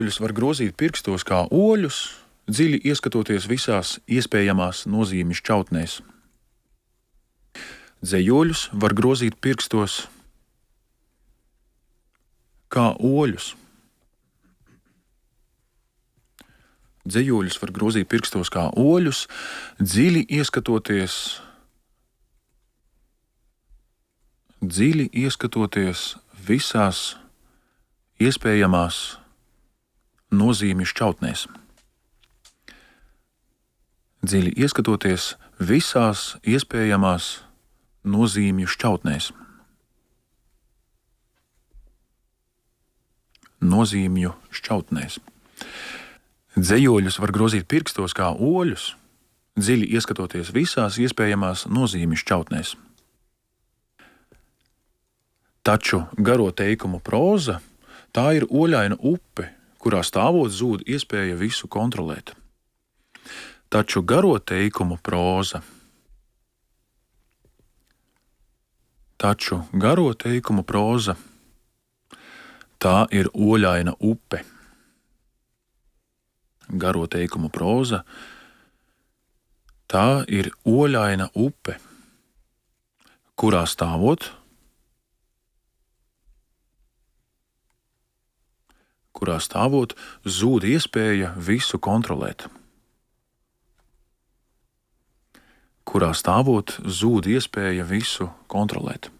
Dzējoļus var grozīt pirkstos kā oļus, dziļi ieskatoties visās iespējamās nozīmju šķautnēs. Dzējoļus var grozīt pirkstos kā oļus. Dzējoļus var grozīt pirkstos kā oļus, dziļi ieskatoties visās iespējamās nozīmju šķautnēs. Dziļi ieskatoties visās iespējamās nozīmju šķautnēs. Nozīmju šķautnēs. Dzējoļus var grozīt pirkstos kā oļus, dziļi ieskatoties visās iespējamās nozīmju šķautnēs. Taču garo teikumu próza – tā ir oļaina upe, kurā stāvot zūd iespēja visu kontrolēt. Taču garo teikumu próza – tā ir oļaina upe. Garo teikumu próza – tā ir oļaina upe, kurā stāvot zūd iespēja visu kontrolēt. Kurā stāvot zūd iespēja visu kontrolēt.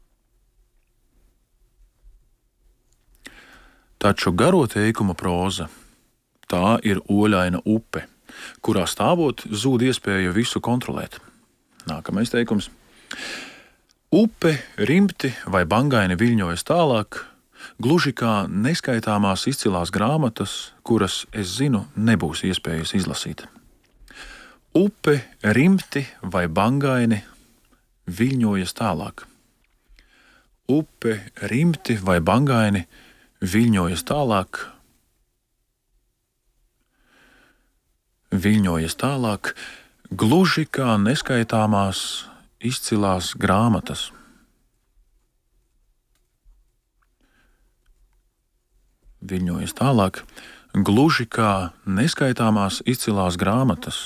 Taču garo teikumu próza – tā ir oļaina upe, kurā stāvot zūd iespēja visu kontrolēt. Nākamais teikums. Upe rimti vai bangaini viļņojas tālāk, gluži kā neskaitāmās izcilās grāmatas, kuras, es zinu, nebūs iespējas izlasīt. Upe rimti vai bangaini viļņojas tālāk. Upe rimti vai bangaini viļņojas tālāk, gluži kā neskaitāmās izcilās grāmatas. Viļņojas tālāk, gluži kā neskaitāmās izcilās grāmatas.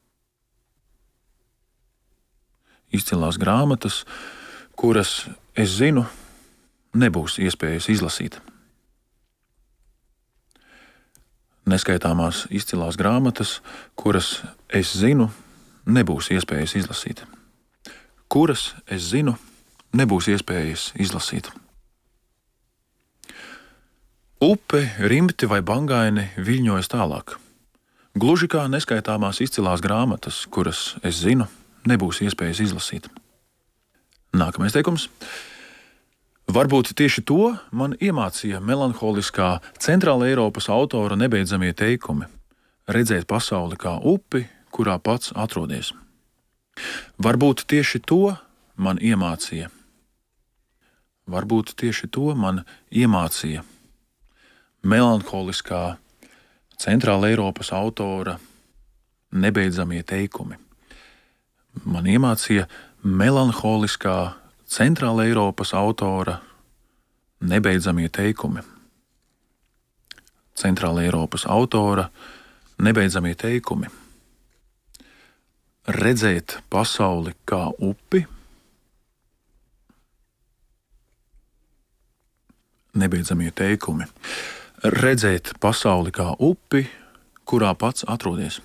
Izcilās grāmatas, kuras, es zinu, nebūs iespējas izlasīt. Neskaitāmās izcilās grāmatas, kuras, es zinu, nebūs iespējas izlasīt. Kuras, es zinu, nebūs iespējas izlasīt. Upe rimti vai bangaini viļņojas tālāk. Gluži kā neskaitāmās izcilās grāmatas, kuras, es zinu, nebūs iespējas izlasīt. Nākamais teikums. Varbūt tieši to man iemācīja melanholiskā Centrāla Eiropas autora nebeidzamie teikumi – redzēt pasauli kā upi, kurā pats atrodies. Varbūt tieši to man iemācīja. Melanholiskā Centrāla Eiropas autora nebeidzamie teikumi. Man iemācīja melanholiskā Centrāla Eiropas autora nebeidzamie teikumi. Centrāla Eiropas autora nebeidzamie teikumi. Redzēt pasauli kā upi. Nebeidzamie teikumi. Redzēt pasauli kā upi, kurā pats atrodies.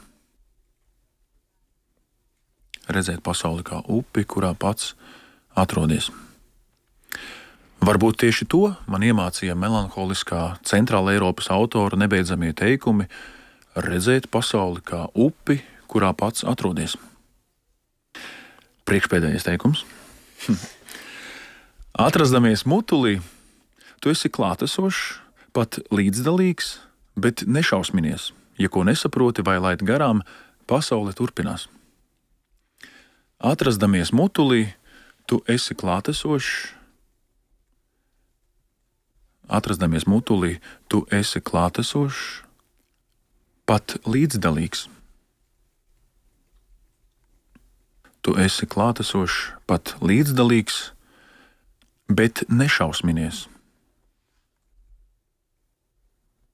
Redzēt pasauli kā upi, kurā pats atrodies. Varbūt tieši to man iemācīja melanholiskā Centrāla Eiropas autora nebeidzamie teikumi – redzēt pasauli kā upi, kurā pats atrodies. Priekšpēdējais teikums. Atrasdamies mutulī, tu esi klātesošs, pat līdzdalīgs, bet nešausminies. Ja ko nesaproti vai laid garām, pasaule turpinās. Atrasdamies mutulī, tu esi klātesošs. Atrasdamies mutulī, tu esi klātesošs, pat līdzdalīgs. Tu esi klātesošs, pat līdzdalīgs, bet nešausminies.